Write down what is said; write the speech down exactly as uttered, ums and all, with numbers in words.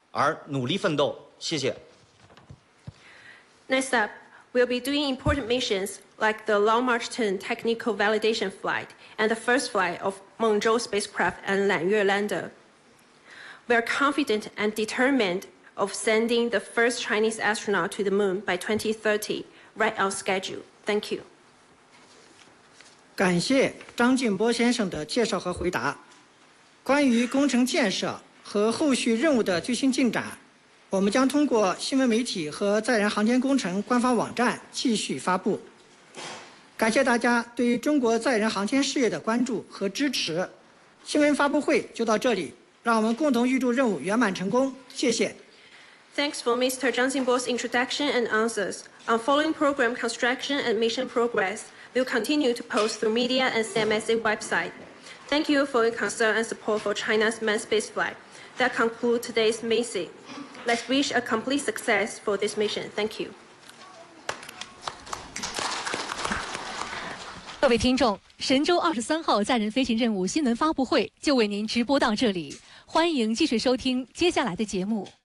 而努力奋斗。谢谢。 Next up, we'll be doing important missions like the Long March ten technical validation flight and the first flight of Mengzhou spacecraft and Lanyue lander. We are confident and determined of sending the first Chinese astronaut to the moon by twenty thirty, right on schedule. Thank you. 感谢张进波先生的介绍和回答。关于工程建设和后续任务的最新进展，我们将通过新闻媒体和载人航天工程官方网站继续发布。感谢大家对于中国载人航天事业的关注和支持。新闻发布会就到这里，让我们共同预祝任务圆满成功。谢谢。 Thanks for Mister Zhang Jinbo's introduction and answers. On following program construction and mission progress, we'll continue to post through media and C M S A website. Thank you for your concern and support for China's manned spaceflight. That concludes today's meeting. Let's wish a complete success for this mission. Thank you. 各位听众，神舟二十三号载人飞行任务新闻发布会就为您直播到这里，欢迎继续收听接下来的节目。